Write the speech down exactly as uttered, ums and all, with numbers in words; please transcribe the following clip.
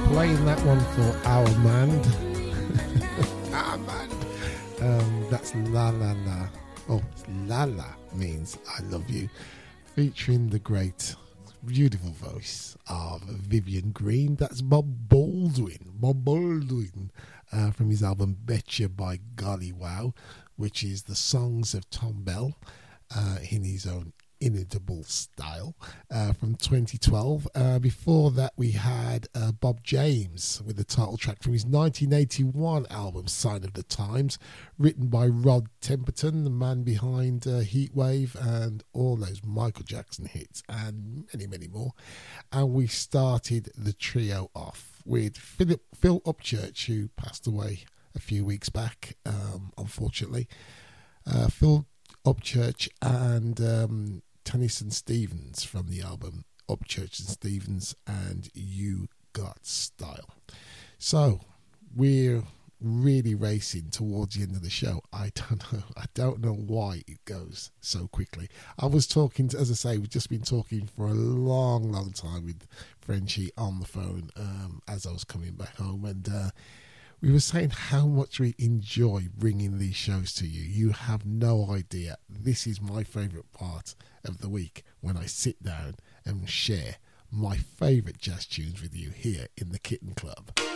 Playing that one for our man. Our man. Um, that's La La La. Oh, La La means I love you. Featuring the great, beautiful voice of Vivian Green. That's Bob Baldwin. Bob Baldwin uh, from his album Betcha by Golly Wow, which is the songs of Tom Bell uh, in his own inimitable style uh, from twenty twelve. Uh, before that, we had uh, Bob James with the title track from his nineteen eighty-one album Sign of the Times, written by Rod Temperton, the man behind uh, Heatwave and all those Michael Jackson hits and many, many more. And we started the trio off with Philip Phil Upchurch, who passed away a few weeks back, um, unfortunately. Uh, Phil Upchurch and um, Tennyson Stevens from the album Upchurch and Stevens and You Got Style. So we're really racing towards the end of the show. I don't know. I don't know why it goes so quickly. I was talking, to, as I say, we've just been talking for a long, long time with Frenchie on the phone um, as I was coming back home, and uh, we were saying how much we enjoy bringing these shows to you. You have no idea. This is my favourite part of the week, when I sit down and share my favourite jazz tunes with you here in the Kitten Club.